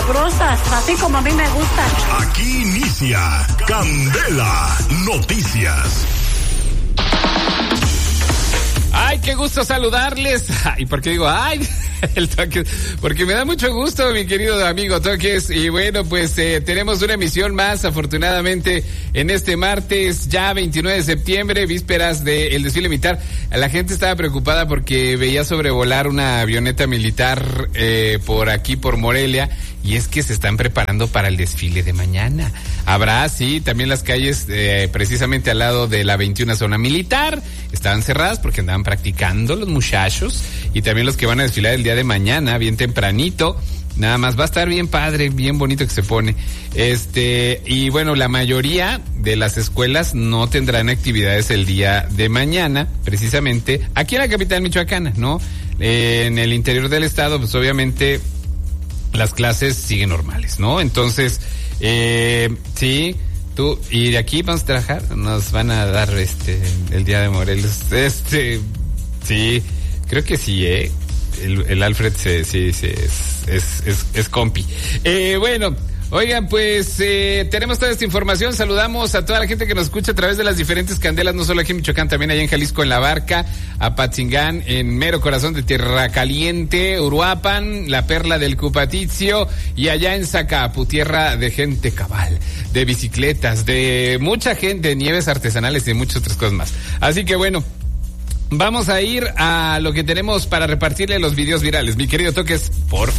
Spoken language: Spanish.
sabrosas, así como a mí me gustan. Aquí inicia Candela Noticias. Ay, qué gusto saludarles. Ay, ¿por qué digo ay? El Toques, porque me da mucho gusto, mi querido amigo Toques. Y bueno, pues tenemos una emisión más, afortunadamente, en este martes, ya 29 de septiembre, vísperas del desfile militar. La gente estaba preocupada porque veía sobrevolar una avioneta militar por aquí, por Morelia, y es que se están preparando para el desfile de mañana. Habrá, sí, también las calles precisamente al lado de la 21 zona militar estaban cerradas porque andaban practicando los muchachos, y también los que van a desfilar el día de mañana, bien tempranito. Nada más, va a estar bien padre, bien bonito que se pone. Y bueno, la mayoría de las escuelas no tendrán actividades el día de mañana, precisamente aquí en la capital michoacana, ¿no? En el interior del estado, pues obviamente las clases siguen normales, ¿no? Entonces, sí, y de aquí vamos a trabajar, nos van a dar el día de Morelos. Sí, creo que sí, el Alfred sí, es compi. Bueno, oigan, pues tenemos toda esta información. Saludamos a toda la gente que nos escucha a través de las diferentes candelas, no solo aquí en Michoacán, también allá en Jalisco, en La Barca, Apatzingán, en mero corazón de Tierra Caliente, Uruapan, la perla del Cupatizio, y allá en Zacapu, tierra de gente cabal, de bicicletas, de mucha gente, de nieves artesanales y de muchas otras cosas más. Así que bueno, vamos a ir a lo que tenemos para repartirle los videos virales. Mi querido Toques, por favor.